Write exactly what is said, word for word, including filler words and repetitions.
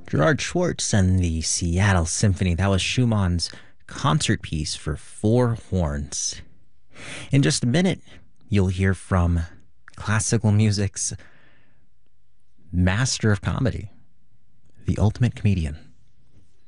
Gerard Schwartz and the Seattle Symphony. That was Schumann's concert piece for four horns. In just a minute, you'll hear from classical music's master of comedy, the ultimate comedian,